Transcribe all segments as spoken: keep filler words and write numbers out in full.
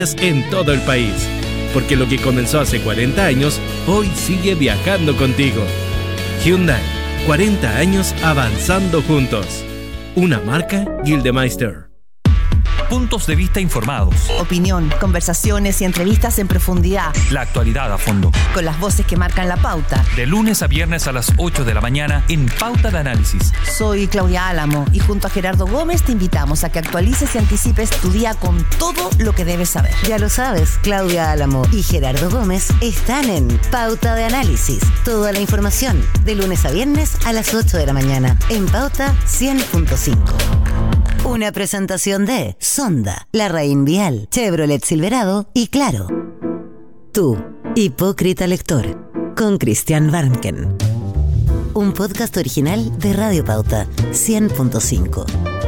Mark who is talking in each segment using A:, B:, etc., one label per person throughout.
A: en todo el país. Porque lo que comenzó hace cuarenta años, hoy sigue viajando contigo. Hyundai, cuarenta años avanzando juntos. Una marca Gildemeister.
B: Puntos de vista informados.
C: Opinión, conversaciones y entrevistas en profundidad.
B: La actualidad a fondo.
C: Con las voces que marcan la pauta.
B: De lunes a viernes a las ocho de la mañana en Pauta de Análisis.
C: Soy Claudia Álamo y junto a Gerardo Gómez te invitamos a que actualices y anticipes tu día con todo lo que debes saber. Ya lo sabes, Claudia Álamo y Gerardo Gómez están en Pauta de Análisis. Toda la información de lunes a viernes a las ocho de la mañana en Pauta cien punto cinco. Una presentación de Sonda, Larraín Vial, Chevrolet Silverado y Claro. Tú, hipócrita lector, con Christian Warnken. Un podcast original de Radio Pauta cien punto cinco.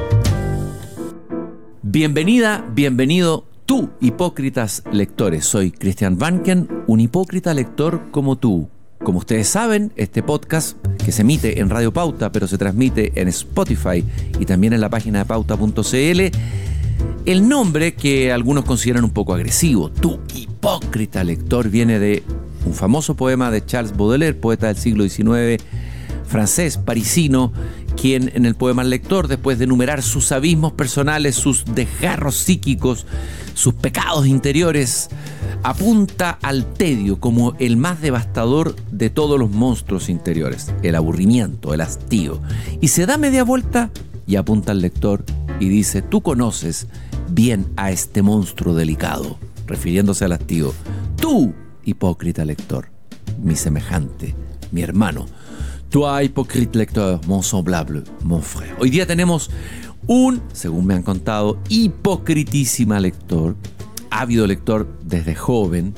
D: Bienvenida, bienvenido, tú, hipócritas lectores. Soy Christian Warnken, un hipócrita lector como tú. Como ustedes saben, este podcast, que se emite en Radio Pauta, pero se transmite en Spotify y también en la página de pauta punto c l, el nombre que algunos consideran un poco agresivo, tú, hipócrita lector, viene de un famoso poema de Charles Baudelaire, poeta del siglo diecinueve, francés, parisino, quien en el poema El Lector, después de enumerar sus abismos personales, sus desgarros psíquicos, sus pecados interiores, apunta al tedio como el más devastador de todos los monstruos interiores, el aburrimiento, el hastío. Y se da media vuelta y apunta al lector y dice: tú conoces bien a este monstruo delicado, refiriéndose al hastío. Tú, hipócrita lector, mi semejante, mi hermano. Toi, hypocrite lecteur, mon semblable, mon frère. Hoy día tenemos un, según me han contado, hipocritísima lector, ávido lector desde joven,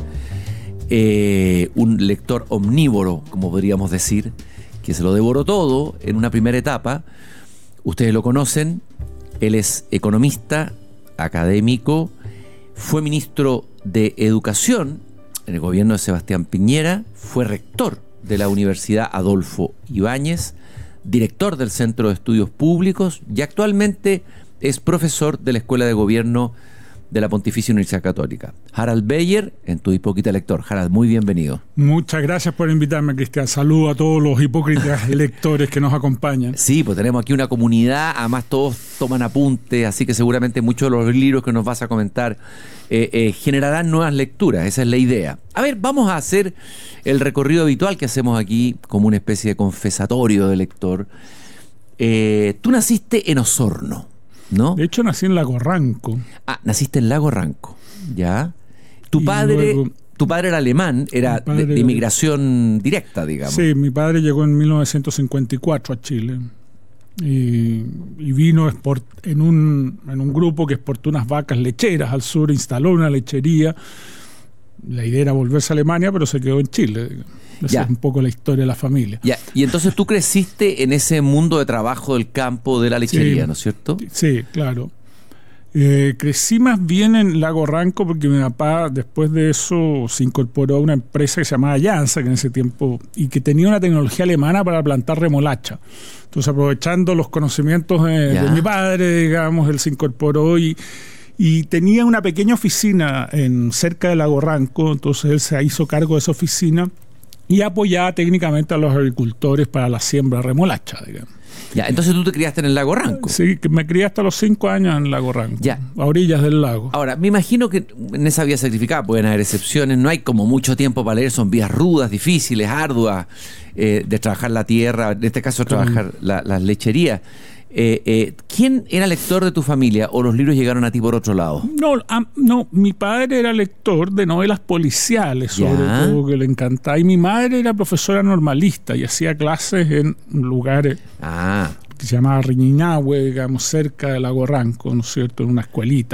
D: eh, un lector omnívoro, como podríamos decir, que se lo devoró todo en una primera etapa. Ustedes lo conocen, él es economista, académico, fue ministro de Educación en el gobierno de Sebastián Piñera, fue rector de la Universidad Adolfo Ibáñez, director del Centro de Estudios Públicos y actualmente es profesor de la Escuela de Gobierno de la Pontificia Universidad Católica. Harald Beyer, en Tu Hipócrita Lector. Harald, muy bienvenido.
E: Muchas gracias por invitarme, Cristian. Saludo a todos los hipócritas lectores que nos acompañan.
D: Sí, pues tenemos aquí una comunidad, además todos toman apuntes, así que seguramente muchos de los libros que nos vas a comentar eh, eh, generarán nuevas lecturas, esa es la idea. A ver, vamos a hacer el recorrido habitual que hacemos aquí como una especie de confesatorio de lector. Eh, tú naciste en Osorno, ¿no?
E: De hecho, nací en Lago Ranco.
D: Ah, naciste en Lago Ranco, ¿ya? Tu padre, luego, tu padre era alemán, era de, de inmigración directa, digamos.
E: Sí, mi padre llegó en mil novecientos cincuenta y cuatro a Chile y, y vino export, en, un, en un grupo que exportó unas vacas lecheras al sur, instaló una lechería. La idea era volverse a Alemania, pero se quedó en Chile. Esa es un poco la historia de la familia.
D: Ya. Y entonces tú creciste en ese mundo de trabajo del campo de la lechería, sí, ¿no es cierto?
E: Sí, claro. Eh, crecí más bien en Lago Ranco porque mi papá después de eso se incorporó a una empresa que se llamaba Jansa, que en ese tiempo, y que tenía una tecnología alemana para plantar remolacha. Entonces, aprovechando los conocimientos de, de mi padre, digamos, él se incorporó y Y tenía una pequeña oficina en cerca de Lago Ranco, entonces él se hizo cargo de esa oficina y apoyaba técnicamente a los agricultores para la siembra de remolacha, digamos.
D: Ya, entonces tú te criaste en el Lago Ranco.
E: Sí, que me crié hasta los cinco años en Lago Ranco,
D: ya,
E: a orillas del lago.
D: Ahora, me imagino que en esa vía sacrificada pueden haber excepciones, no hay como mucho tiempo para leer, son vías rudas, difíciles, arduas, eh, de trabajar la tierra, en este caso trabajar sí. la, las lecherías. Eh, eh, ¿Quién era lector de tu familia o los libros llegaron a ti por otro lado?
E: No, ah, no, mi padre era lector de novelas policiales, sobre ya. todo, que le encantaba. Y mi madre era profesora normalista y hacía clases en lugares
D: ah.
E: que se llamaba Riñinahue, digamos, cerca de Lago Ranco, ¿no es cierto?, en una escuelita.